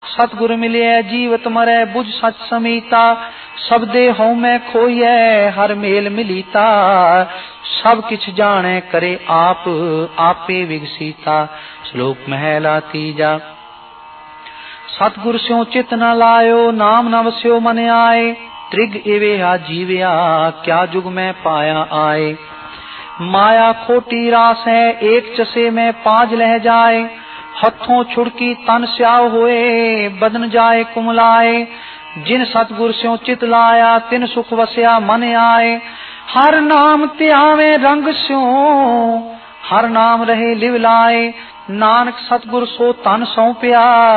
सतगुर मिले जीवत मरै बुझ सच समीता, सब दे हौ मैं खोइए हर मेल मिलीता, सब किछ जाने करे आप आपे विगसीता। श्लोक महला तीजा। सतगुर स्यों चित न लायो नाम न वस्यो मन आए, त्रिग एवेहा जीवया क्या जुग में पाया आए। माया खोटी रास है एक चसे में पांच लह जाए, हथों छुड़की तन स्याव होए बदन जाए कुमलाए। जिन सतगुर स्यों चित लाया तिन सुख वस्या मन आए, हर नाम त्यावे रंग स्यों हर नाम रहे लिव लाए। नानक सतगुर सो तन सौंपया